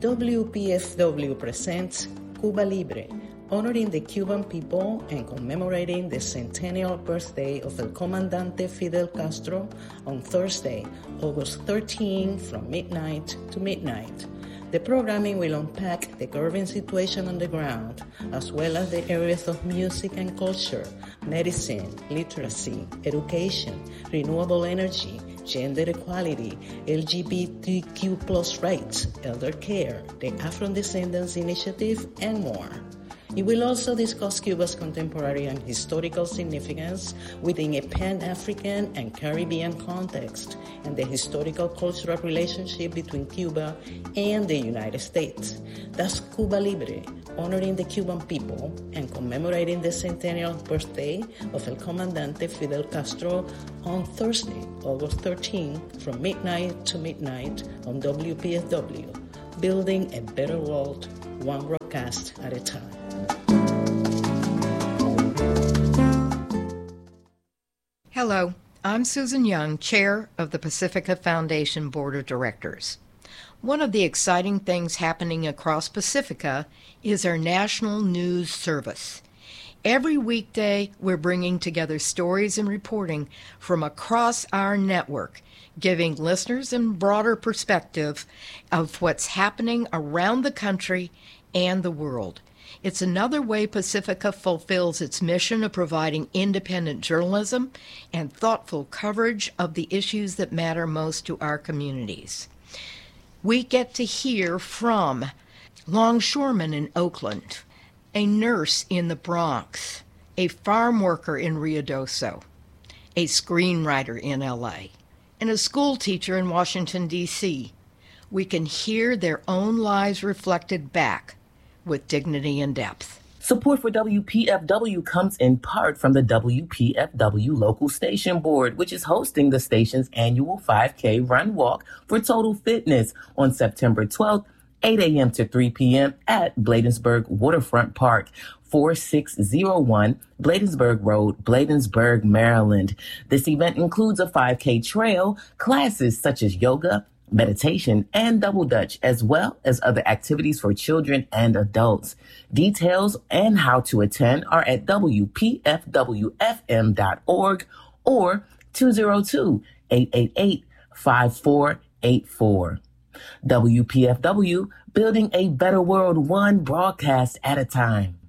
WPFW presents Cuba Libre, honoring the Cuban people and commemorating the centennial birthday of El Comandante Fidel Castro on Thursday, August 13 from midnight to midnight. The programming will unpack the current situation on the ground, as well as the areas of music and culture, medicine, literacy, education, renewable energy, gender equality, LGBTQ plus rights, elder care, the Afro-Descendants Initiative, and more. It will also discuss Cuba's contemporary and historical significance within a Pan-African and Caribbean context, and the historical cultural relationship between Cuba and the United States. That's Cuba Libre, honoring the Cuban people and commemorating the centennial birthday of El Comandante Fidel Castro on Thursday, August 13, from midnight to midnight on WPFW, building a better world, one broadcast at a time. Hello, I'm Susan Young, Chair of the Pacifica Foundation Board of Directors. One of the exciting things happening across Pacifica is our National News Service. Every weekday, we're bringing together stories and reporting from across our network, giving listeners a broader perspective of what's happening around the country and the world. It's another way Pacifica fulfills its mission of providing independent journalism and thoughtful coverage of the issues that matter most to our communities. We get to hear from longshoremen in Oakland, a nurse in the Bronx, a farm worker in Ruidoso, a screenwriter in LA, and a school teacher in Washington, D.C. We can hear their own lives reflected back with dignity and depth. Support for WPFW comes in part from the WPFW Local Station Board, which is hosting the station's annual 5K Run Walk for Total Fitness on September 12th, 8 a.m. to 3 p.m. at Bladensburg Waterfront Park, 4601 Bladensburg Road, Bladensburg, Maryland. This event includes a 5K trail, classes such as yoga, meditation, and double dutch, as well as other activities for children and adults. Details and how to attend are at WPFWFM.org or 202-888-5484. WPFW, building a better world, one broadcast at a time.